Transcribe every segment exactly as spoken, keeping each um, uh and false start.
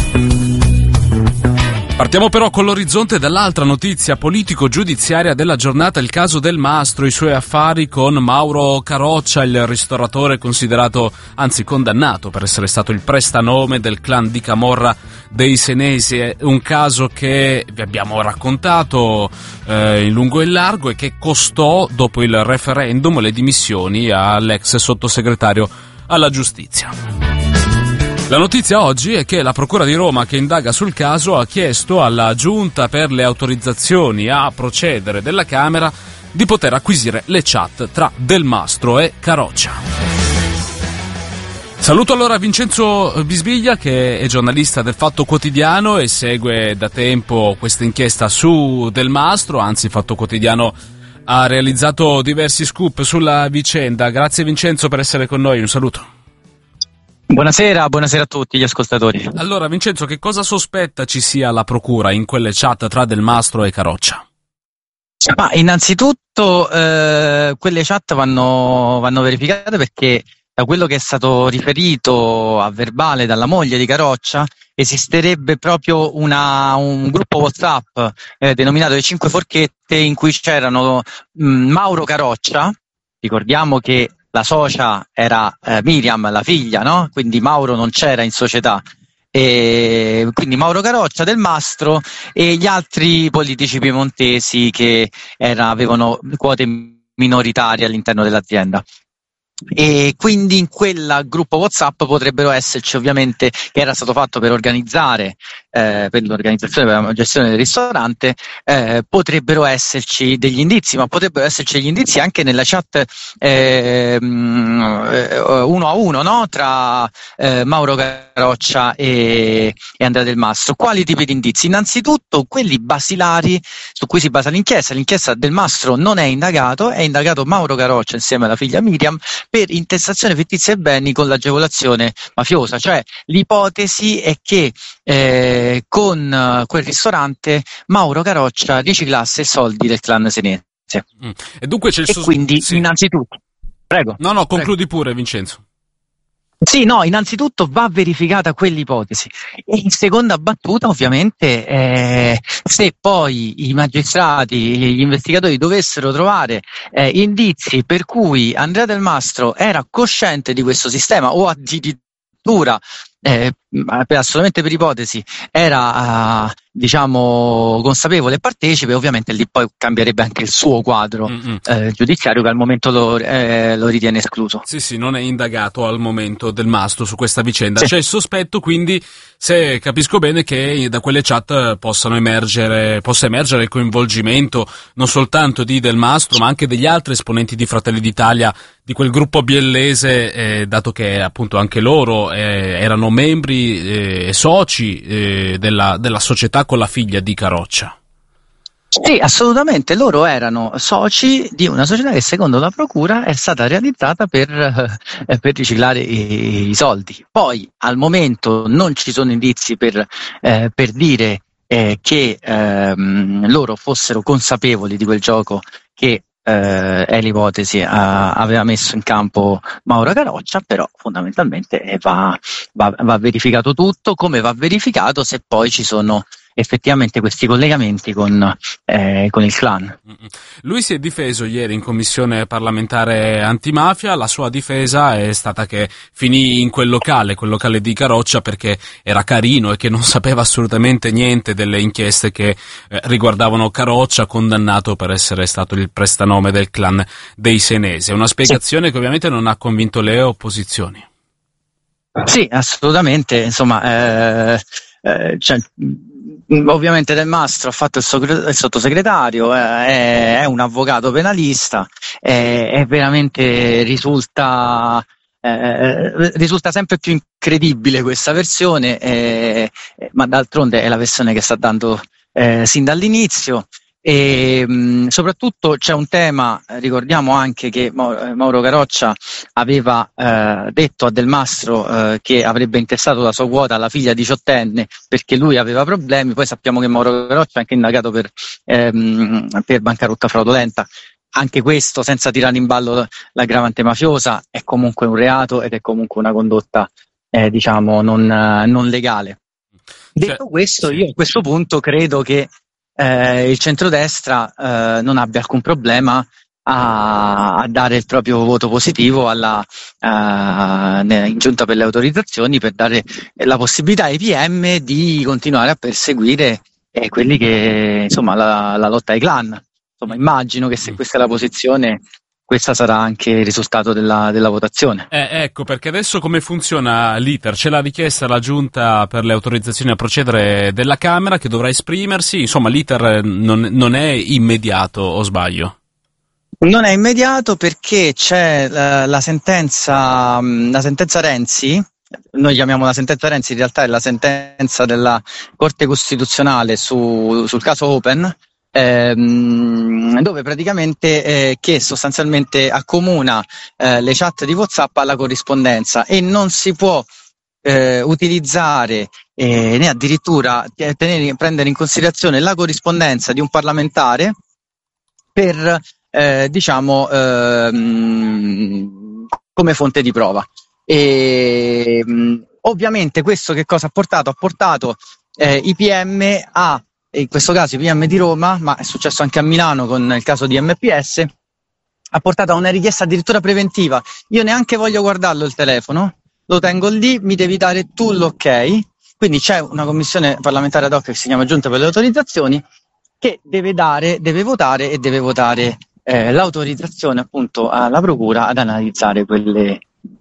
Partiamo però con l'orizzonte dall'altra notizia politico-giudiziaria della giornata, il caso Del Mastro, i suoi affari con Mauro Caroccia, il ristoratore considerato, anzi condannato per essere stato il prestanome del clan di Camorra dei Senesi. È un caso che vi abbiamo raccontato eh, in lungo e in largo e che costò, dopo il referendum, le dimissioni all'ex sottosegretario alla giustizia. La notizia oggi è che la Procura di Roma, che indaga sul caso, ha chiesto alla Giunta per le autorizzazioni a procedere della Camera di poter acquisire le chat tra Del Mastro e Caroccia. Saluto allora Vincenzo Bisbiglia, che è giornalista del Fatto Quotidiano e segue da tempo questa inchiesta su Del Mastro, anzi Fatto Quotidiano ha realizzato diversi scoop sulla vicenda. Grazie Vincenzo per essere con noi, un saluto. Buonasera, buonasera a tutti gli ascoltatori. Allora Vincenzo, che cosa sospetta ci sia la procura in quelle chat tra Del Mastro e Caroccia? Ma innanzitutto eh, quelle chat vanno, vanno verificate, perché da quello che è stato riferito a verbale dalla moglie di Caroccia esisterebbe proprio una, un gruppo WhatsApp eh, denominato Le Cinque Forchette, in cui c'erano mh, Mauro Caroccia, ricordiamo che la socia era eh, Miriam, la figlia, no? Quindi Mauro non c'era in società. E quindi Mauro Caroccia, Del Mastro e gli altri politici piemontesi che era, avevano quote minoritarie all'interno dell'azienda. E quindi in quel gruppo WhatsApp potrebbero esserci, ovviamente, che era stato fatto per organizzare eh, per l'organizzazione, per la gestione del ristorante, eh, potrebbero esserci degli indizi, ma potrebbero esserci degli indizi anche nella chat eh, uno a uno, no? Tra eh, Mauro Caroccia e, e Andrea Del Mastro. Quali tipi di indizi? Innanzitutto quelli basilari su cui si basa l'inchiesta. L'inchiesta Del Mastro non è indagato, è indagato Mauro Caroccia insieme alla figlia Miriam per intestazione fittizia dei beni con l'agevolazione mafiosa. Cioè l'ipotesi è che eh, con quel ristorante Mauro Caroccia riciclasse i soldi del clan senese. Mm. E dunque c'è il e sos- quindi sì. innanzitutto prego no no concludi prego. pure Vincenzo. Sì, no, innanzitutto va verificata quell'ipotesi e in seconda battuta, ovviamente, eh, se poi i magistrati, gli investigatori dovessero trovare eh, indizi per cui Andrea Del Mastro era cosciente di questo sistema o addirittura eh, assolutamente per ipotesi era uh, diciamo consapevole e partecipe, ovviamente lì poi cambierebbe anche il suo quadro eh, giudiziario, che al momento lo, eh, lo ritiene escluso. Sì, sì, non è indagato al momento Del Mastro su questa vicenda. Sì. C'è il sospetto, quindi, se capisco bene, che da quelle chat possano emergere, possa emergere il coinvolgimento non soltanto di Del Mastro, ma anche degli altri esponenti di Fratelli d'Italia, di quel gruppo biellese, eh, dato che appunto anche loro eh, erano membri e eh, soci eh, della, della società con la figlia di Caroccia. Sì, assolutamente, loro erano soci di una società che secondo la procura è stata realizzata per, eh, per riciclare i, i soldi. Poi al momento non ci sono indizi per, eh, per dire eh, che ehm, loro fossero consapevoli di quel gioco che eh, è l'ipotesi eh, aveva messo in campo Mauro Caroccia, però fondamentalmente eh, va, va, va verificato tutto, come va verificato se poi ci sono effettivamente questi collegamenti con, eh, con il clan. Lui si è difeso ieri in commissione parlamentare antimafia. La sua difesa è stata che finì in quel locale, quel locale di Caroccia, perché era carino e che non sapeva assolutamente niente delle inchieste che eh, riguardavano Caroccia, condannato per essere stato il prestanome del clan dei Senesi. È una spiegazione sì. che ovviamente non ha convinto le opposizioni. Sì, assolutamente, insomma, eh, eh, cioè, ovviamente Del Mastro ha fatto il, so- il sottosegretario, eh, è, è un avvocato penalista, eh, è veramente risulta, eh, risulta sempre più incredibile questa versione, eh, ma d'altronde è la versione che sta dando eh, sin dall'inizio. E mh, soprattutto c'è un tema, ricordiamo anche che Mauro Caroccia aveva eh, detto a Del Mastro eh, che avrebbe intestato la sua quota alla figlia diciottenne perché lui aveva problemi. Poi sappiamo che Mauro Caroccia è anche indagato per, ehm, per bancarotta fraudolenta. Anche questo, senza tirare in ballo l'aggravante mafiosa, è comunque un reato ed è comunque una condotta eh, diciamo non, non legale. Detto cioè, questo, sì. io a questo punto credo che eh, il centrodestra eh, non abbia alcun problema a, a dare il proprio voto positivo alla, uh, in giunta per le autorizzazioni, per dare la possibilità ai P M di continuare a perseguire eh, quelli che, insomma, la, la lotta ai clan. Insomma, immagino che se questa è la posizione, questo sarà anche il risultato della, della votazione. Eh, ecco, perché adesso come funziona l'iter? C'è la richiesta alla giunta per le autorizzazioni a procedere della Camera che dovrà esprimersi, insomma l'iter non, non è immediato, o sbaglio? Non è immediato perché c'è la, la sentenza la sentenza Renzi, noi chiamiamo la sentenza Renzi, in realtà è la sentenza della Corte Costituzionale su, sul caso Open, ehm, dove praticamente eh, che sostanzialmente accomuna eh, le chat di WhatsApp alla corrispondenza e non si può eh, utilizzare eh, né addirittura tenere, prendere in considerazione la corrispondenza di un parlamentare per Eh, diciamo ehm, come fonte di prova. E mh, ovviamente questo che cosa ha portato? Ha portato eh, i P M a, in questo caso i P M di Roma, ma è successo anche a Milano con il caso di M P S, ha portato a una richiesta addirittura preventiva. Io neanche voglio guardarlo il telefono, lo tengo lì, mi devi dare tu l'ok. Quindi c'è una commissione parlamentare ad hoc che si chiama Giunta per le autorizzazioni che deve dare, deve votare e deve votare Eh, l'autorizzazione appunto alla procura ad analizzare quelle,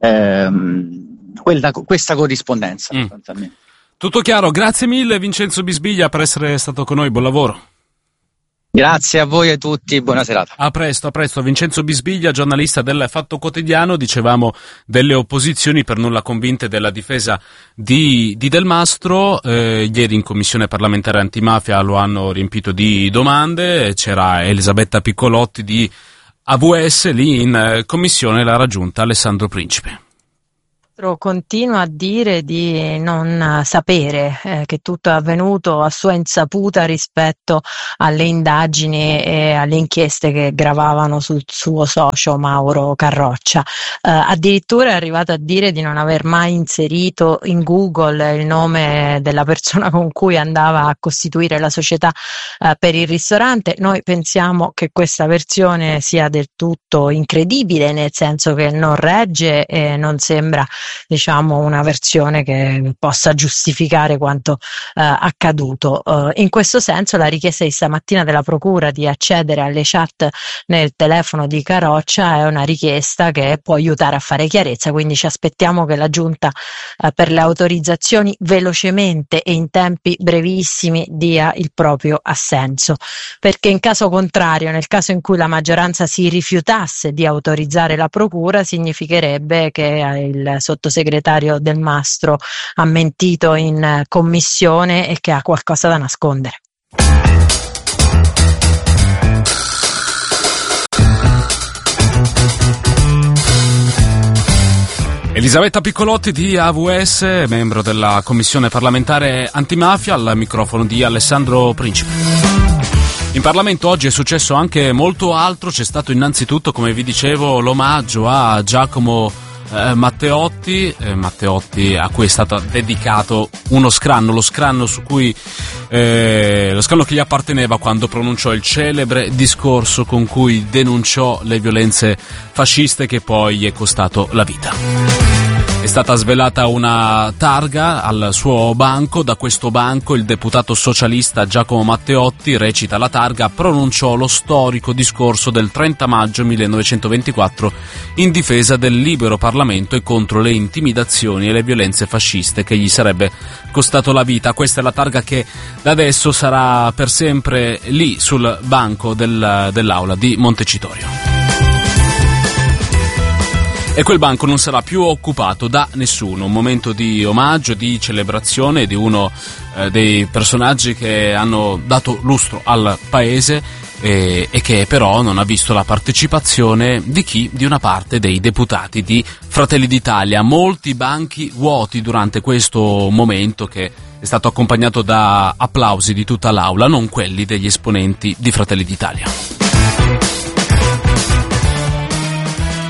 ehm, quella, questa corrispondenza. Mm. Tutto chiaro, grazie mille Vincenzo Bisbiglia per essere stato con noi, buon lavoro. Grazie a voi e a tutti, buona serata. A presto, a presto. Vincenzo Bisbiglia, giornalista del Fatto Quotidiano, dicevamo delle opposizioni per nulla convinte della difesa di, di Del Mastro. Eh, ieri in commissione parlamentare antimafia lo hanno riempito di domande, c'era Elisabetta Piccolotti di A V S, lì in commissione l'ha raggiunta Alessandro Principe. Continua a dire di non sapere eh, che tutto è avvenuto a sua insaputa rispetto alle indagini e alle inchieste che gravavano sul suo socio Mauro Carroccia. Eh, addirittura è arrivato a dire di non aver mai inserito in Google il nome della persona con cui andava a costituire la società eh, per il ristorante. Noi pensiamo che questa versione sia del tutto incredibile, nel senso che non regge e non sembra, diciamo, una versione che possa giustificare quanto eh, accaduto. Eh, in questo senso la richiesta di stamattina della procura di accedere alle chat nel telefono di Carroccia è una richiesta che può aiutare a fare chiarezza, quindi ci aspettiamo che la giunta eh, per le autorizzazioni velocemente e in tempi brevissimi dia il proprio assenso, perché in caso contrario, nel caso in cui la maggioranza si rifiutasse di autorizzare la procura, significherebbe che il sottosegretario Del Mastro ha mentito in commissione e che ha qualcosa da nascondere. Elisabetta Piccolotti di A V S, membro della commissione parlamentare antimafia, al microfono di Alessandro Principe. In Parlamento oggi è successo anche molto altro. C'è stato innanzitutto, come vi dicevo, l'omaggio a Giacomo eh, Matteotti, eh, Matteotti a cui è stato dedicato uno scranno, lo scranno su cui eh, lo scranno che gli apparteneva quando pronunciò il celebre discorso con cui denunciò le violenze fasciste che poi gli è costato la vita. È stata svelata una targa al suo banco. Da questo banco il deputato socialista Giacomo Matteotti, recita la targa, pronunciò lo storico discorso del trenta maggio millenovecentoventiquattro in difesa del libero Parlamento e contro le intimidazioni e le violenze fasciste che gli sarebbe costato la vita. Questa è la targa che da adesso sarà per sempre lì sul banco del, dell'aula di Montecitorio. E quel banco non sarà più occupato da nessuno. Un momento di omaggio, di celebrazione di uno eh, dei personaggi che hanno dato lustro al paese eh, e che però non ha visto la partecipazione di chi? Di una parte dei deputati di Fratelli d'Italia. Molti banchi vuoti durante questo momento che è stato accompagnato da applausi di tutta l'aula, non quelli degli esponenti di Fratelli d'Italia.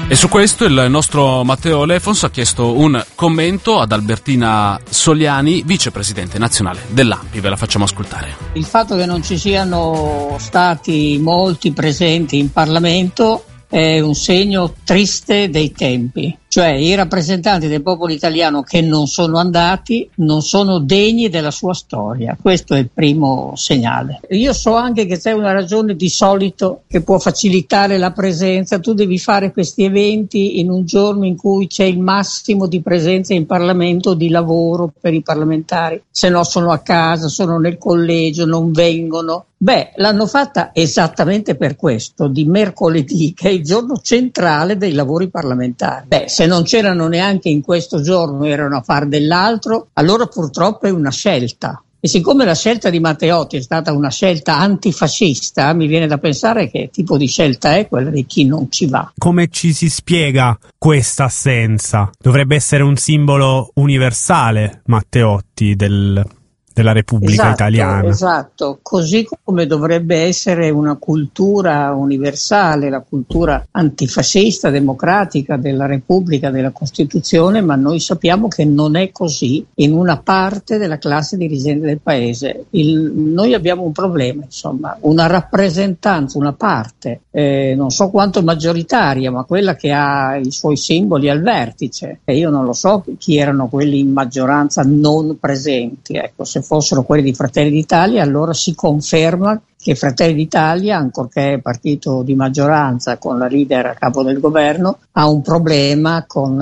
E su questo il nostro Matteo Lefons ha chiesto un commento ad Albertina Soliani, vicepresidente nazionale dell'A N P I. Ve la facciamo ascoltare. Il fatto che non ci siano stati molti presenti in Parlamento è un segno triste dei tempi. Cioè i rappresentanti del popolo italiano che non sono andati non sono degni della sua storia. Questo è il primo segnale. Io so anche che c'è una ragione di solito che può facilitare la presenza. Tu devi fare questi eventi in un giorno in cui c'è il massimo di presenza in Parlamento, di lavoro per i parlamentari. Se no sono a casa, sono nel collegio, non vengono. Beh, l'hanno fatta esattamente per questo, di mercoledì, che è il giorno centrale dei lavori parlamentari. Beh, se non c'erano neanche in questo giorno, erano a far dell'altro, allora purtroppo è una scelta. E siccome la scelta di Matteotti è stata una scelta antifascista, mi viene da pensare che tipo di scelta è quella di chi non ci va. Come ci si spiega questa assenza? Dovrebbe essere un simbolo universale, Matteotti, del... della Repubblica esatto, Italiana. Esatto, così come dovrebbe essere una cultura universale, la cultura antifascista, democratica della Repubblica, della Costituzione, ma noi sappiamo che non è così in una parte della classe dirigente del Paese. Il, noi abbiamo un problema, insomma, una rappresentanza, una parte, eh, non so quanto maggioritaria, ma quella che ha i suoi simboli al vertice. E io non lo so chi erano quelli in maggioranza non presenti, ecco, se fossero quelli di Fratelli d'Italia, allora si conferma che Fratelli d'Italia, ancorché partito di maggioranza con la leader a capo del governo, ha un problema con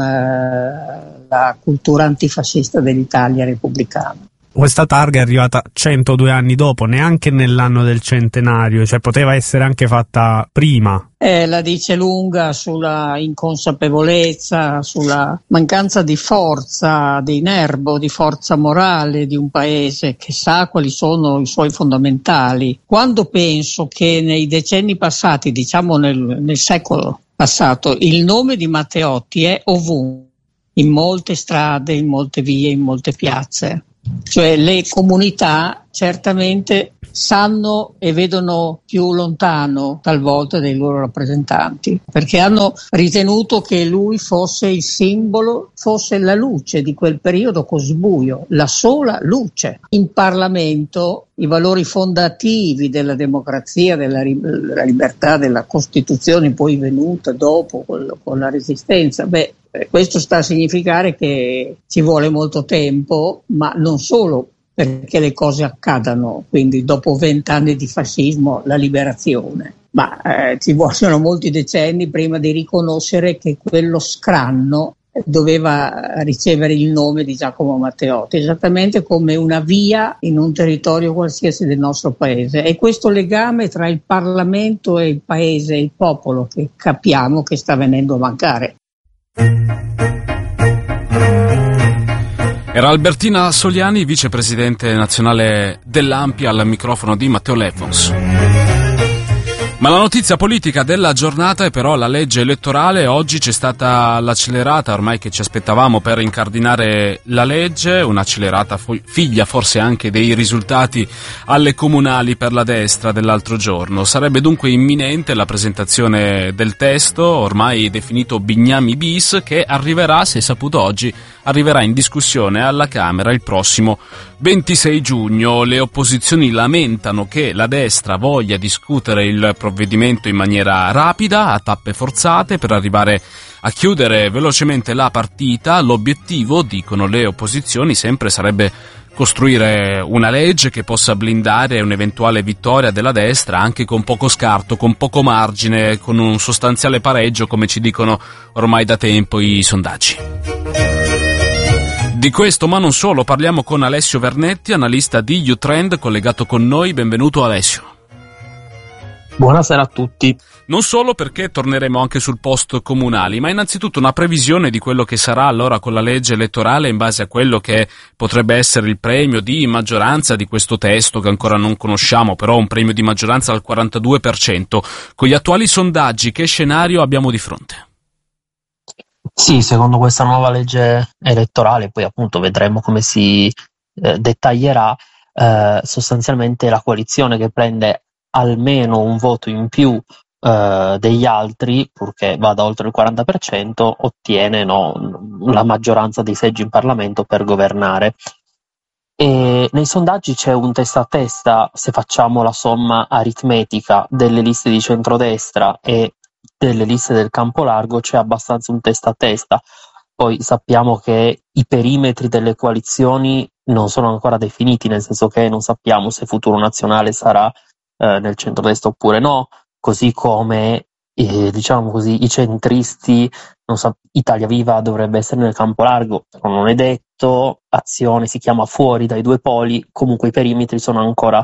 eh, la cultura antifascista dell'Italia repubblicana. Questa targa è arrivata centodue anni dopo, neanche nell'anno del centenario, cioè poteva essere anche fatta prima. Eh, la dice lunga sulla inconsapevolezza, sulla mancanza di forza, di nervo, di forza morale di un paese che sa quali sono i suoi fondamentali. Quando penso che nei decenni passati, diciamo nel, nel secolo passato, il nome di Matteotti è ovunque, in molte strade, in molte vie, in molte piazze. Cioè le comunità certamente sanno e vedono più lontano talvolta dei loro rappresentanti, perché hanno ritenuto che lui fosse il simbolo, fosse la luce di quel periodo così buio, la sola luce. In Parlamento i valori fondativi della democrazia, della, della libertà, della Costituzione poi venuta dopo con, con la Resistenza, beh, questo sta a significare che ci vuole molto tempo, ma non solo perché le cose accadano, quindi dopo vent'anni di fascismo la liberazione, ma eh, ci vogliono molti decenni prima di riconoscere che quello scranno doveva ricevere il nome di Giacomo Matteotti, esattamente come una via in un territorio qualsiasi del nostro paese. E questo legame tra il Parlamento e il paese, il popolo, che capiamo che sta venendo a mancare. Era Albertina Soliani, vicepresidente nazionale dell'A N P I, al microfono di Matteo Lefons. Ma la notizia politica della giornata è però la legge elettorale. Oggi c'è stata l'accelerata, ormai che ci aspettavamo, per incardinare la legge, un'accelerata figlia forse anche dei risultati alle comunali per la destra dell'altro giorno. Sarebbe dunque imminente la presentazione del testo, ormai definito Bignami bis, che arriverà, se saputo oggi, arriverà in discussione alla Camera il prossimo ventisei giugno. Le opposizioni lamentano che la destra voglia discutere il provvedimento in maniera rapida, a tappe forzate, per arrivare a chiudere velocemente la partita. L'obiettivo, dicono le opposizioni, sempre sarebbe costruire una legge che possa blindare un'eventuale vittoria della destra, anche con poco scarto, con poco margine, con un sostanziale pareggio, come ci dicono ormai da tempo i sondaggi. Di questo, ma non solo, parliamo con Alessio Vernetti, analista di U-Trend, collegato con noi. Benvenuto Alessio. Buonasera a tutti. Non solo, perché torneremo anche sul post comunali, ma innanzitutto una previsione di quello che sarà allora con la legge elettorale in base a quello che potrebbe essere il premio di maggioranza di questo testo che ancora non conosciamo, però un premio di maggioranza al quarantadue per cento. Con gli attuali sondaggi, che scenario abbiamo di fronte? Sì, secondo questa nuova legge elettorale, poi appunto vedremo come si eh, dettaglierà, eh, sostanzialmente la coalizione che prende almeno un voto in più eh, degli altri, purché vada oltre il quaranta per cento, ottiene no, la maggioranza dei seggi in Parlamento per governare. E nei sondaggi c'è un testa a testa, se facciamo la somma aritmetica delle liste di centrodestra e delle liste del campo largo, c'è abbastanza un testa a testa. Poi sappiamo che i perimetri delle coalizioni non sono ancora definiti, nel senso che non sappiamo se Futuro Nazionale sarà eh, nel centrodestra oppure no, così come eh, diciamo così i centristi, non so, Italia Viva dovrebbe essere nel campo largo, però non è detto, Azione si chiama fuori dai due poli, comunque i perimetri sono ancora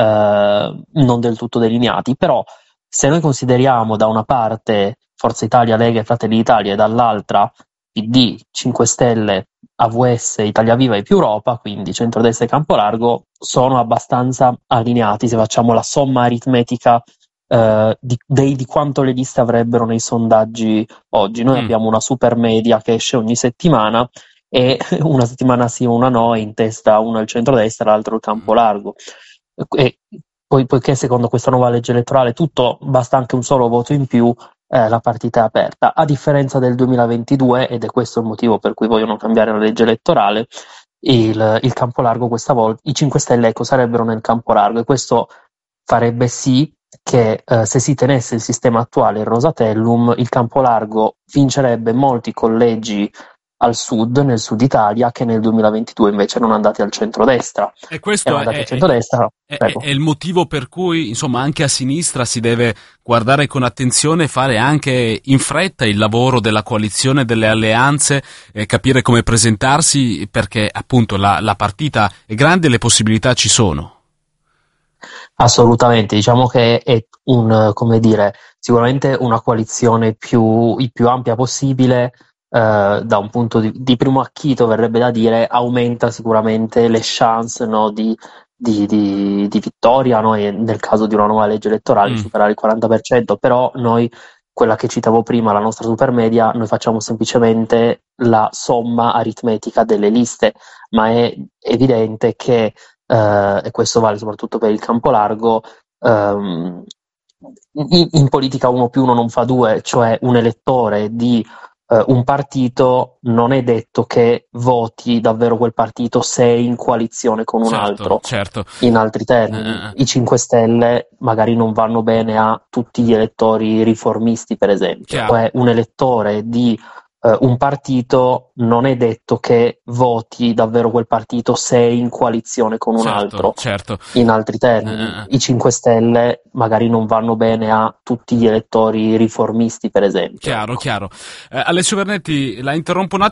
eh, non del tutto delineati, però se noi consideriamo da una parte Forza Italia, Lega e Fratelli d'Italia e dall'altra P D, cinque Stelle, A V S, Italia Viva e più Europa, quindi centrodestra e campo largo, sono abbastanza allineati se facciamo la somma aritmetica eh, di, dei, di quanto le liste avrebbero nei sondaggi oggi. Noi mm. abbiamo una super media che esce ogni settimana e una settimana sì, una no, e in testa uno il centrodestra, l'altro il campo largo. E poi, poiché secondo questa nuova legge elettorale tutto basta anche un solo voto in più, eh, la partita è aperta, a differenza del duemilaventidue, ed è questo il motivo per cui vogliono cambiare la legge elettorale. Il, il campo largo questa volta, i cinque Stelle ecco sarebbero nel campo largo, e questo farebbe sì che eh, se si tenesse il sistema attuale, il Rosatellum, il campo largo vincerebbe molti collegi al sud, nel sud Italia, che nel duemilaventidue invece erano andati al centrodestra. E questo è, al centrodestra, è, è, è il motivo per cui, insomma, anche a sinistra si deve guardare con attenzione e fare anche in fretta il lavoro della coalizione, delle alleanze, e capire come presentarsi, perché appunto la, la partita è grande e le possibilità ci sono. Assolutamente, diciamo che è un, come dire, sicuramente una coalizione più, il più ampia possibile. Uh, da un punto di, di primo acchito verrebbe da dire, aumenta sicuramente le chance no, di, di, di, di vittoria, no, e nel caso di una nuova legge elettorale mm. superare il quaranta per cento, però noi, quella che citavo prima, la nostra supermedia, noi facciamo semplicemente la somma aritmetica delle liste, ma è evidente che, uh, e questo vale soprattutto per il campo largo, um, in, in politica uno più uno non fa due, cioè un elettore di un partito non è detto che voti davvero quel partito se è in coalizione con un certo, altro. Certo. In altri termini, uh. i cinque Stelle magari non vanno bene a tutti gli elettori riformisti, per esempio. Chiaro. Cioè un elettore di uh, un partito non è detto che voti davvero quel partito se è in coalizione con un certo, altro. Certo. In altri termini, uh. i cinque Stelle magari non vanno bene a tutti gli elettori riformisti, per esempio. Chiaro, chiaro. Eh, Alessio Vernetti, la interrompo un attimo.